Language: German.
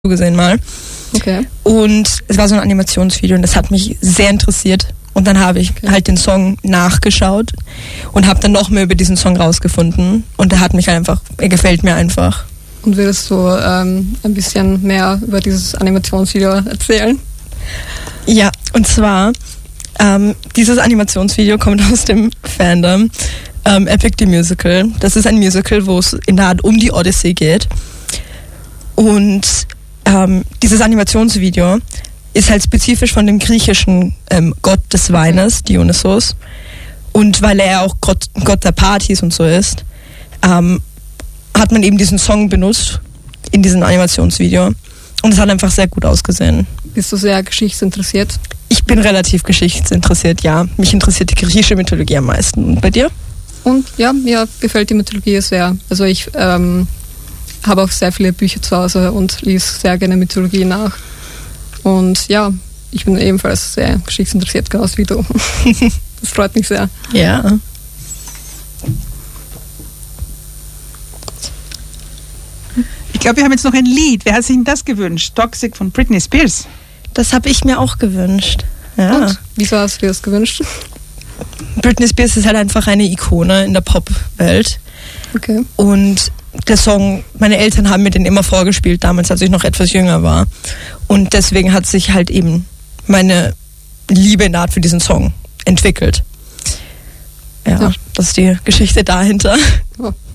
gesehen mal. Okay. Und es war so ein Animationsvideo und das hat mich sehr interessiert. Und dann habe ich halt den Song nachgeschaut und habe dann noch mehr über diesen Song rausgefunden. Und er gefällt mir einfach. Und würdest du ein bisschen mehr über dieses Animationsvideo erzählen? Ja, und zwar, dieses Animationsvideo kommt aus dem Fandom Epic the Musical. Das ist ein Musical, wo es in der Art um die Odyssey geht. Und dieses Animationsvideo ist halt spezifisch von dem griechischen Gott des Weines, Dionysos. Und weil er auch Gott der Partys und so ist, hat man eben diesen Song benutzt in diesem Animationsvideo. Und es hat einfach sehr gut ausgesehen. Bist du sehr geschichtsinteressiert? Ich bin relativ geschichtsinteressiert, ja. Mich interessiert die griechische Mythologie am meisten. Und bei dir? Und ja, mir gefällt die Mythologie sehr. Also ich habe auch sehr viele Bücher zu Hause und lese sehr gerne Mythologie nach. Und ja, ich bin ebenfalls sehr geschichtsinteressiert, genauso wie du. Das freut mich sehr. Ja. Ich glaube, wir haben jetzt noch ein Lied. Wer hat sich denn das gewünscht? Toxic von Britney Spears. Das habe ich mir auch gewünscht. Ja. Und wieso hast du dir das gewünscht? Britney Spears ist halt einfach eine Ikone in der Pop-Welt. Okay. Und der Song, meine Eltern haben mir den immer vorgespielt, damals, als ich noch etwas jünger war. Und deswegen hat sich halt eben meine Liebe in der Art für diesen Song entwickelt. Ja, das ist die Geschichte dahinter. Oh.